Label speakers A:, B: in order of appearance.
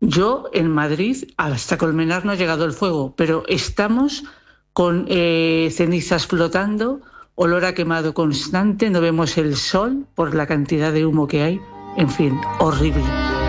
A: Yo en Madrid, hasta Colmenar no ha llegado el fuego, pero estamos con cenizas flotando, olor a quemado constante, no vemos el sol por la cantidad de humo que hay. En fin, horrible.